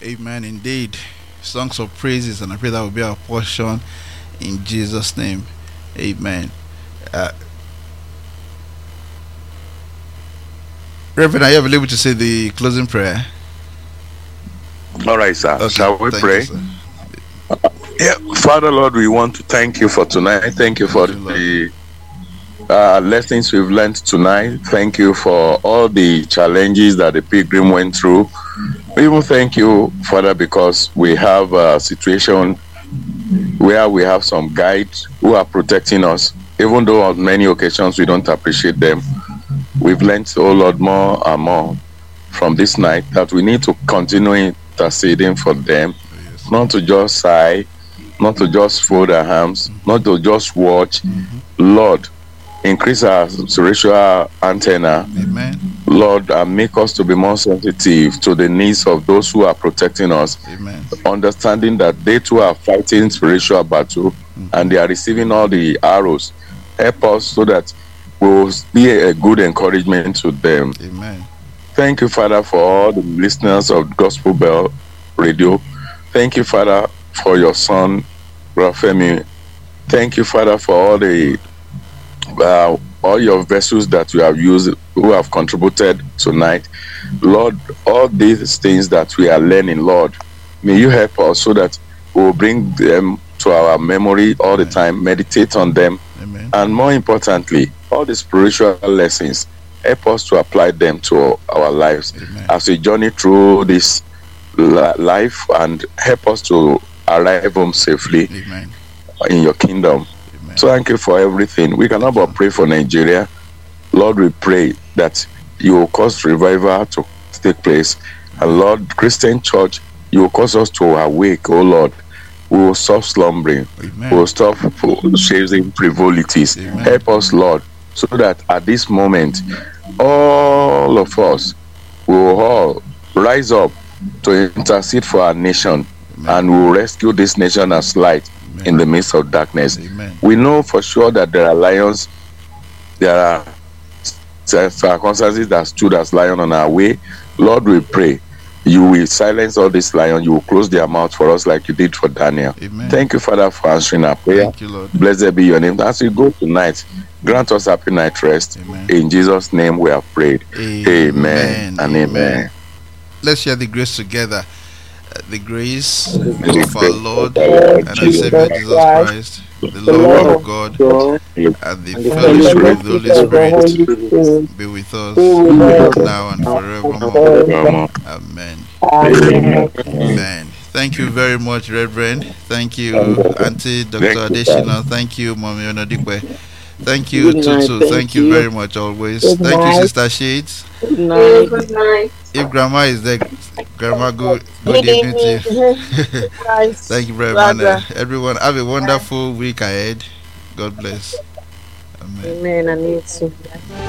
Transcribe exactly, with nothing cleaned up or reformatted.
Amen. Indeed. Songs of praises, and I pray that will be our portion in Jesus' name. Amen. Uh, Reverend, are you available to say the closing prayer? All right, sir. Okay, Shall we thank pray? you, sir. Yeah, Father Lord, we want to thank you for tonight. Thank you for Thank you, the uh, lessons we've learned tonight. Thank you for all the challenges that the pilgrim went through. We even thank you, Father, because we have a situation where we have some guides who are protecting us, even though on many occasions we don't appreciate them. We've learned, oh Lord, more and more from this night that we need to continue interceding for them, Yes. not to just sigh, not to just fold our hands, not to just watch. Lord, increase our spiritual antenna, Amen. Lord, and make us to be more sensitive to the needs of those who are protecting us, Amen. understanding that they too are fighting spiritual battle and they are receiving all the arrows. Help us so that we will be a good encouragement to them. Amen. Thank you, Father, for all the listeners of Gospel Bell Radio. Thank you, Father, for your son, Rafemi. Thank you, Father, for all the uh, all your vessels that you have used, who have contributed tonight. Lord, all these things that we are learning, Lord, may you help us so that we will bring them to our memory all the time, meditate on them, Amen. and more importantly, all the spiritual lessons, help us to apply them to our lives Amen. as we journey through this li- life, and help us to arrive home safely Amen. in your kingdom. Amen. So thank you for everything. We cannot but pray for Nigeria. Lord, we pray that you will cause revival to take place. And Lord, Christian Church, you will cause us to awake, oh Lord. We will stop slumbering. Amen. We will stop chasing frivolities. Amen. Help us, Lord, so that at this moment, all of us will all rise up to intercede for our nation. Amen. And we will rescue this nation as light Amen. in the midst of darkness. Amen. We know for sure that there are lions, there are circumstances that stood as lion on our way. Lord, we pray you will silence all these lions, you will close their mouth for us like you did for Daniel. Amen. Thank you, Father, for answering our prayer. Thank you, Lord. Blessed be your name. As we go tonight, grant us happy night rest. Amen. In Jesus' name we have prayed. Amen. Amen and amen. Let's share the grace together. Uh, the grace The of grace our of Lord our Lord and our Jesus Savior Christ, Jesus Christ, the the love love of of God, God, and the and the fellowship fellowship of the Holy of the Spirit Holy Spirit be with us be with us now and now and forevermore. forever. Amen. Amen. Amen. Thank you very much, Reverend. Thank you, Auntie Doctor Thank you, Adeshina. Thank you, Mommy Onodikwe. Thank you, Good night. Tutu. Thank Thank you you. very much always. Good Thank you, night. Sister Shades. Good night. Good night. If Grandma is there, Grandma, good, good Good evening to evening. you. Guys, Thank you very much. brother. Everyone, have a wonderful week ahead. God bless. Amen. Amen. I need to.